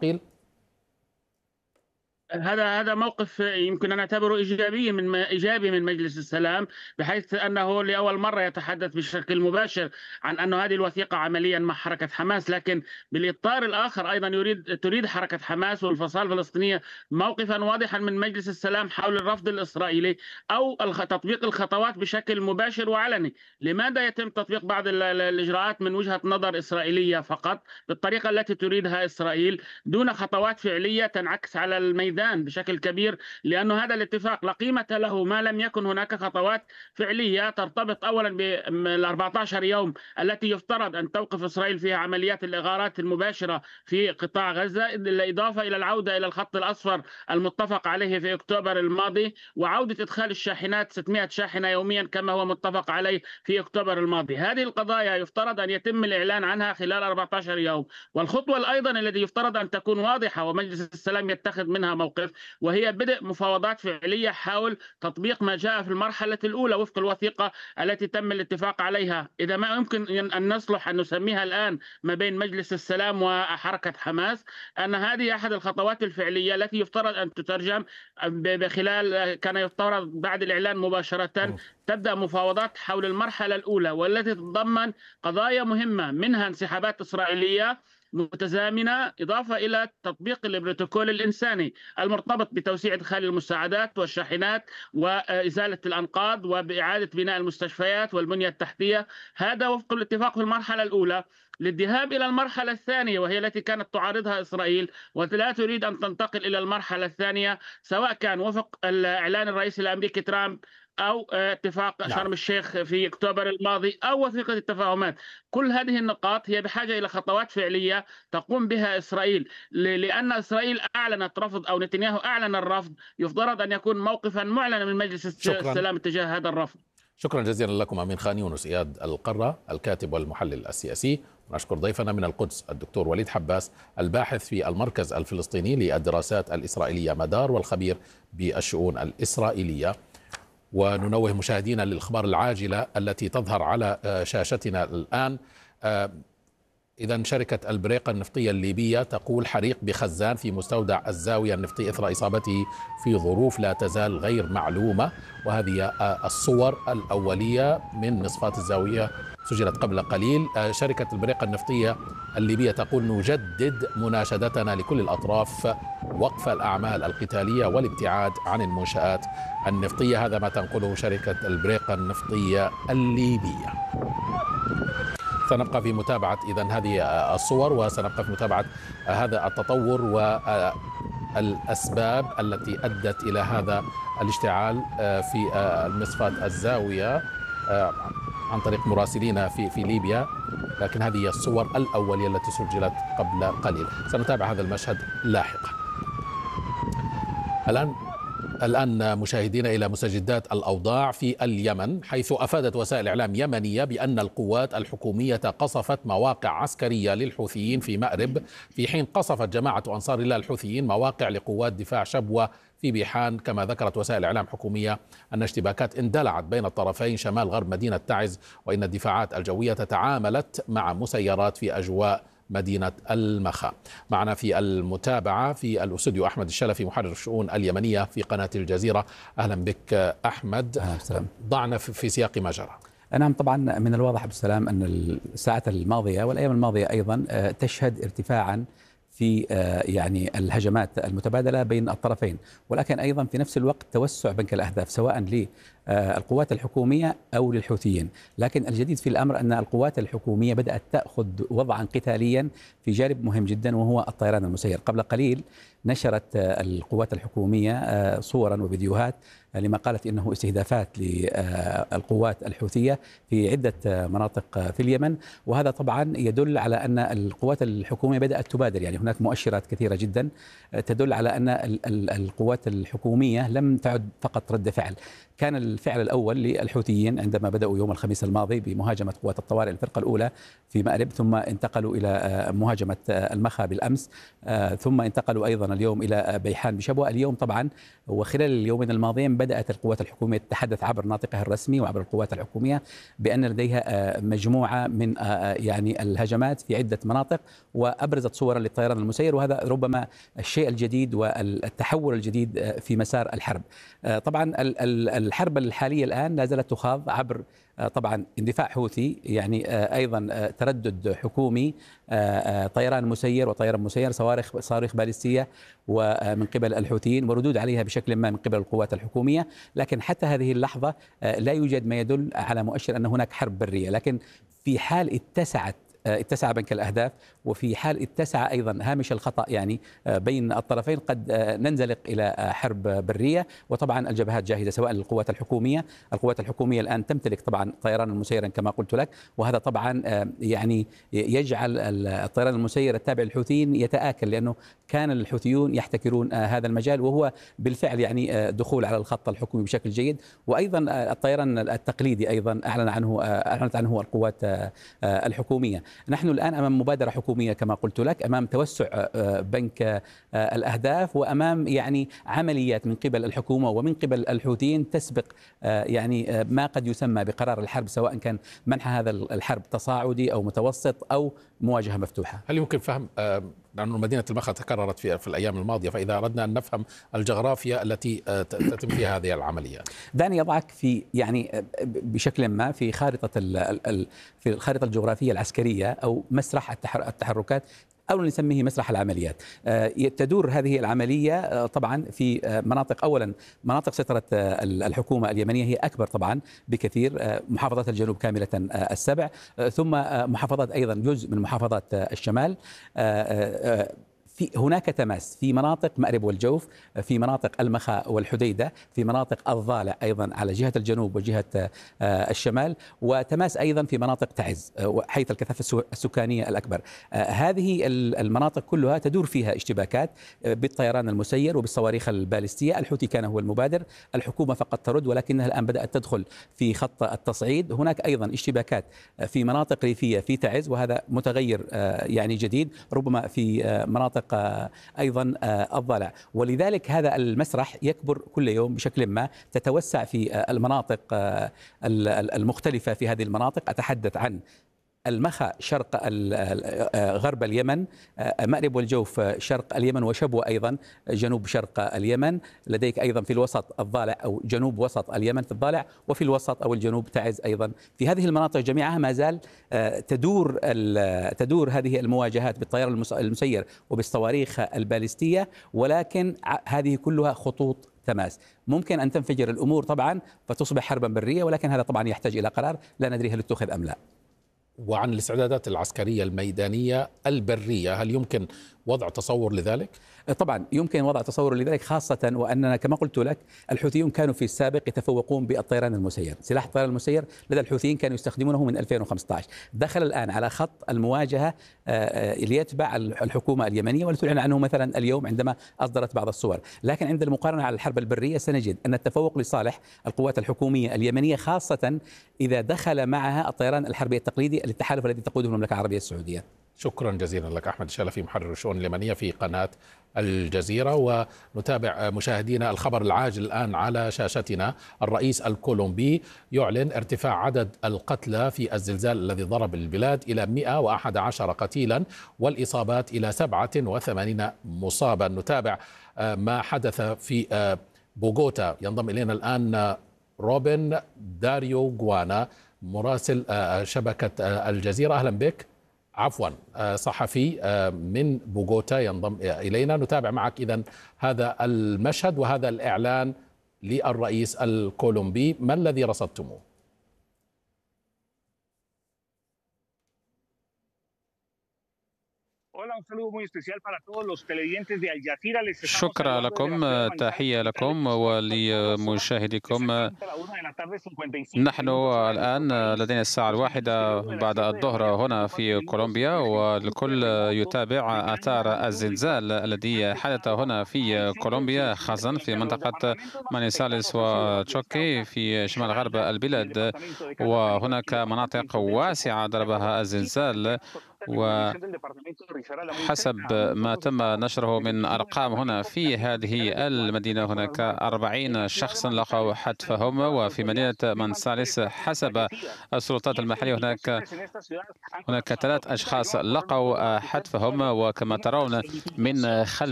قيل؟ هذا موقف يمكن أن نعتبره إيجابي من مجلس السلام، بحيث أنه لأول مرة يتحدث بشكل مباشر عن أن هذه الوثيقة عمليا مع حركة حماس. لكن بالإطار الآخر أيضا تريد حركة حماس والفصائل الفلسطينية موقفا واضحا من مجلس السلام حول الرفض الإسرائيلي أو تطبيق الخطوات بشكل مباشر وعلني. لماذا يتم تطبيق بعض الإجراءات من وجهة نظر إسرائيلية فقط بالطريقة التي تريدها إسرائيل دون خطوات فعلية تنعكس على الميدان بشكل كبير؟ لأنه هذا الاتفاق لا قيمة له ما لم يكن هناك خطوات فعلية ترتبط أولا بال 14 يوم التي يفترض أن توقف إسرائيل فيها عمليات الإغارات المباشرة في قطاع غزة، بالإضافة إلى العودة إلى الخط الأصفر المتفق عليه في أكتوبر الماضي، وعودة إدخال الشاحنات 600 شاحنة يوميا كما هو متفق عليه في أكتوبر الماضي. هذه القضايا يفترض أن يتم الإعلان عنها خلال 14 يوم. والخطوة أيضا التي يفترض أن تكون واضحة ومجلس السلام يتخذ منها موقف، وهي بدء مفاوضات فعلية حول تطبيق ما جاء في المرحلة الأولى وفق الوثيقة التي تم الاتفاق عليها. إذا ما يمكن أن نصلح أن نسميها الآن ما بين مجلس السلام وحركة حماس، أن هذه أحد الخطوات الفعلية التي يفترض أن تترجم بخلال، كان يفترض بعد الإعلان مباشرة تبدأ مفاوضات حول المرحلة الأولى، والتي تتضمن قضايا مهمة منها انسحابات إسرائيلية متزامنة، إضافة إلى تطبيق البروتوكول الإنساني المرتبط بتوسيع إدخال المساعدات والشاحنات وإزالة الأنقاض وبإعادة بناء المستشفيات والبنية التحتية. هذا وفق الاتفاق في المرحلة الأولى. للذهاب إلى المرحلة الثانية وهي التي كانت تعارضها إسرائيل ولا تريد أن تنتقل إلى المرحلة الثانية، سواء كان وفق الإعلان الرئيس الأمريكي ترامب أو اتفاق شرم الشيخ في أكتوبر الماضي أو وثيقة التفاهمات، كل هذه النقاط هي بحاجة إلى خطوات فعلية تقوم بها إسرائيل. لأن إسرائيل أعلنت رفض، أو نتنياهو أعلن الرفض، يفترض أن يكون موقفا معلنا من مجلس السلام تجاه هذا الرفض. شكرا جزيلا لكم أمين خان يونس إياد القرة الكاتب والمحلل السياسي. ونشكر ضيفنا من القدس الدكتور وليد حباس الباحث في المركز الفلسطيني للدراسات الإسرائيلية مدار والخبير بالشؤون الإسرائيلية. وننوه مشاهدينا للأخبار العاجلة التي تظهر على شاشتنا الآن. إذن شركة البريقة النفطية الليبية تقول حريق بخزان في مستودع الزاوية النفطي إثر إصابته في ظروف لا تزال غير معلومة. وهذه الصور الأولية من مصفاة الزاوية سجلت قبل قليل. شركة البريقة النفطية الليبية تقول نجدد مناشدتنا لكل الأطراف وقف الأعمال القتالية والابتعاد عن المنشآت النفطية. هذا ما تنقله شركة البريقة النفطية الليبية. سنبقى في متابعة إذن هذه الصور، وسنبقى في متابعة هذا التطور والأسباب التي أدت إلى هذا الاشتعال في المصفاة الزاوية عن طريق مراسلين في ليبيا. لكن هذه الصور الأولية التي سجلت قبل قليل. سنتابع هذا المشهد لاحقا. الآن مشاهدين إلى مستجدات الأوضاع في اليمن، حيث أفادت وسائل إعلام يمنية بأن القوات الحكومية قصفت مواقع عسكرية للحوثيين في مأرب، في حين قصفت جماعة أنصار الله الحوثيين مواقع لقوات دفاع شبوة في بيحان. كما ذكرت وسائل إعلام حكومية أن اشتباكات اندلعت بين الطرفين شمال غرب مدينة تعز، وإن الدفاعات الجوية تعاملت مع مسيرات في أجواء مدينة المخا. معنا في المتابعة في الاستوديو أحمد الشلفي محرر الشؤون اليمنية في قناة الجزيرة. أهلا بك أحمد. ضعنا في سياق ما جرى. نعم، طبعا من الواضح بالسلام أن الساعات الماضية والأيام الماضية أيضا تشهد ارتفاعا في يعني الهجمات المتبادلة بين الطرفين، ولكن أيضا في نفس الوقت توسع بنك الأهداف سواء للقوات الحكومية أو للحوثيين. لكن الجديد في الأمر أن القوات الحكومية بدأت تأخذ وضعا قتاليا في جانب مهم جدا وهو الطيران المسير. قبل قليل نشرت القوات الحكومية صورا وفيديوهات لما قالت إنه استهدافات للقوات الحوثية في عدة مناطق في اليمن، وهذا طبعا يدل على أن القوات الحكومية بدأت تبادر. يعني هناك مؤشرات كثيرة جدا تدل على أن القوات الحكومية لم تعد فقط رد فعل. كان الفعل الأول للحوثيين عندما بدأوا يوم الخميس الماضي بمهاجمة قوات الطوارئ الفرقة الأولى في مأرب، ثم انتقلوا إلى مهاجمة المخا بالأمس، ثم انتقلوا أيضا اليوم إلى بيحان بشبوة. اليوم طبعا وخلال اليومين الماضيين بدأت القوات الحكومية تتحدث عبر ناطقها الرسمي وعبر القوات الحكومية بأن لديها مجموعة من يعني الهجمات في عدة مناطق، وأبرزت صورا للطيران المسير، وهذا ربما الشيء الجديد والتحول الجديد في مسار الحرب. طبعا الحرب الحالية الآن لا زالت تخاض عبر طبعا اندفاع حوثي، يعني ايضا تردد حكومي، طيران مسير وطيران مسير، صواريخ باليستيه ومن قبل الحوثيين وردود عليها بشكل ما من قبل القوات الحكوميه. لكن حتى هذه اللحظه لا يوجد ما يدل على مؤشر ان هناك حرب بريه، لكن في حال اتسع بنك الأهداف، وفي حال اتسع أيضا هامش الخطأ يعني بين الطرفين، قد ننزلق إلى حرب برية. وطبعا الجبهات جاهزة سواء للقوات الحكومية. القوات الحكومية الآن تمتلك طبعا طيران مسيرا كما قلت لك، وهذا طبعا يعني يجعل الطيران المسير التابع للحوثيين يتآكل، لأنه كان الحوثيون يحتكرون هذا المجال، وهو بالفعل يعني دخول على الخط الحكومي بشكل جيد. وأيضا الطيران التقليدي أيضا أعلنت عنه القوات الحكومية. نحن الآن أمام مبادرة حكومية كما قلت لك، أمام توسع بنك الأهداف، وأمام يعني عمليات من قبل الحكومة ومن قبل الحوثيين تسبق يعني ما قد يسمى بقرار الحرب، سواء كان منح هذا الحرب تصاعدي أو متوسط أو مواجهة مفتوحة. هل يمكن فهم، لأن مدينة المخا تكررت في الأيام الماضية، فإذا أردنا أن نفهم الجغرافيا التي تتم فيها هذه العمليات، دعني أضعك في يعني بشكل ما في في الخارطة الجغرافية العسكرية أو مسرح التحركات، أو نسميه مسرح العمليات. تدور هذه العملية طبعا في مناطق، أولا مناطق سيطرة الحكومة اليمنية هي أكبر طبعا بكثير، محافظات الجنوب كاملة السبع، ثم محافظات أيضا جزء من محافظات الشمال. هناك تماس في مناطق مأرب والجوف، في مناطق المخا والحديدة، في مناطق الضالع أيضا على جهة الجنوب وجهة الشمال، وتماس أيضا في مناطق تعز حيث الكثافة السكانية الأكبر. هذه المناطق كلها تدور فيها اشتباكات بالطيران المسير وبالصواريخ البالستية. الحوثي كان هو المبادر، الحكومة فقط ترد، ولكنها الآن بدأت تدخل في خط التصعيد. هناك أيضا اشتباكات في مناطق ريفية في تعز، وهذا متغير يعني جديد، ربما في مناطق أيضا الضالع. ولذلك هذا المسرح يكبر كل يوم بشكل ما، تتوسع في المناطق المختلفة. في هذه المناطق أتحدث عن المخا شرق غرب اليمن، مأرب والجوف شرق اليمن، وشبوة أيضا جنوب شرق اليمن. لديك أيضا في الوسط الضالع أو جنوب وسط اليمن في الضالع، وفي الوسط أو الجنوب تعز أيضا. في هذه المناطق جميعها ما زال تدور هذه المواجهات بالطيران المسير وبالصواريخ البالستية، ولكن هذه كلها خطوط تماس. ممكن أن تنفجر الأمور طبعا فتصبح حربا برية، ولكن هذا طبعا يحتاج إلى قرار لا ندري هل اتخذ أم لا. وعن الاستعدادات العسكرية الميدانية البرية، هل يمكن وضع تصور لذلك؟ طبعا يمكن وضع تصور لذلك، خاصة وأننا كما قلت لك الحوثيون كانوا في السابق يتفوقون بالطيران المسير. سلاح الطيران المسير لدى الحوثيين كانوا يستخدمونه من 2015، دخل الآن على خط المواجهة ليتبع الحكومة اليمنية، ولتعلن عنه مثلا اليوم عندما أصدرت بعض الصور. لكن عند المقارنة على الحرب البرية سنجد أن التفوق لصالح القوات الحكومية اليمنية، خاصة إذا دخل معها الطيران الحربي التقليدي للتحالف الذي تقوده المملكة العربية السعودية. شكرا جزيلا لك أحمد الشلفي، محرر الشؤون اليمنية في قناة الجزيرة. ونتابع مشاهدينا الخبر العاجل الآن على شاشتنا. الرئيس الكولومبي يعلن ارتفاع عدد القتلى في الزلزال الذي ضرب البلاد إلى 111 قتيلا، والإصابات إلى 87 مصابا. نتابع ما حدث في بوغوتا. ينضم إلينا الآن روبن داريو غوانا، مراسل شبكة الجزيرة. أهلا بك. عفوا، صحفي من بوغوتا ينضم إلينا. نتابع معك إذن هذا المشهد وهذا الإعلان للرئيس الكولومبي، ما الذي رصدتموه؟ شكرا لكم، تحية لكم ولمشاهديكم. نحن الآن لدينا الساعة 1 بعد الظهر هنا في كولومبيا، والكل يتابع آثار الزلزال الذي حدث هنا في كولومبيا، خاصة في منطقة مانيساليس وتشوكي في شمال غرب البلاد، وهناك مناطق واسعة ضربها الزلزال. وحسب ما تم نشره من أرقام هنا في هذه المدينة، هناك 40 شخصا لقوا حتفهم، وفي مدينة مانساليس حسب السلطات المحلية هناك 3 أشخاص لقوا حتفهم. وكما ترون من خلف